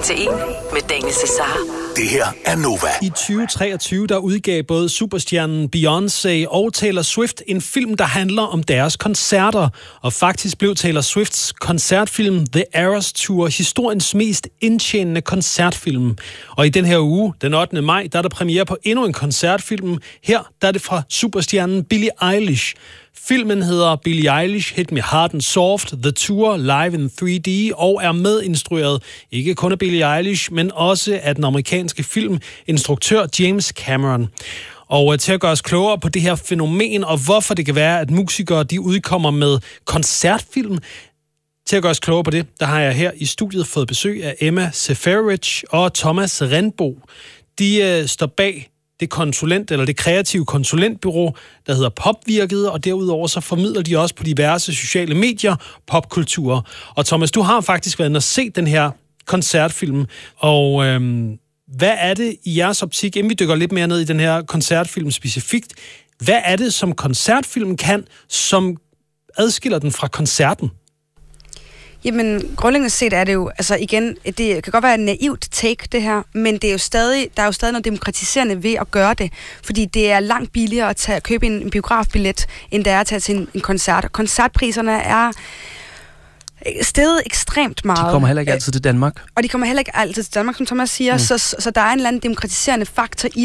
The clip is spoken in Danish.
til en med Daniel Cesar. Det her er Nova. I 2023 der udgav både superstjernen Beyoncé og Taylor Swift en film, der handler om deres koncerter. Og faktisk blev Taylor Swifts koncertfilm The Eras Tour historiens mest indtjenende koncertfilm. Og i den her uge, den 8. maj, der er der premiere på endnu en koncertfilm. Her der er det fra superstjernen Billie Eilish. Filmen hedder Billie Eilish Hit Me Hard and Soft, The Tour Live in 3D, og er medinstrueret ikke kun af Billie Eilish, men også af den amerikanske filminstruktør James Cameron. Og til at gøre os klogere på det her fænomen, og hvorfor det kan være, at musikere de udkommer med koncertfilm, til at gøre os klogere på det, der har jeg her i studiet fået besøg af Emma Seferovic og Thomas Rindbo. De står bag det kreative konsulentbureau, der hedder Popvirket, og derudover så formidler de også på diverse sociale medier popkultur. Og Thomas, du har faktisk været inde og set den her koncertfilm, og hvad er det i jeres optik, inden vi dykker lidt mere ned i den her koncertfilm specifikt, hvad er det, som koncertfilmen kan, som adskiller den fra koncerten? Jamen, grundlæggende set er det jo, altså igen, det kan godt være et naivt take, det her, men det er jo stadig, der er jo stadig noget demokratiserende ved at gøre det, fordi det er langt billigere at købe en biografbillet, end det er at tage til en koncert. Koncertpriserne er steget ekstremt meget. De kommer heller ikke altid til Danmark. Og de kommer heller ikke altid til Danmark, som Thomas siger, så der er en eller anden demokratiserende faktor i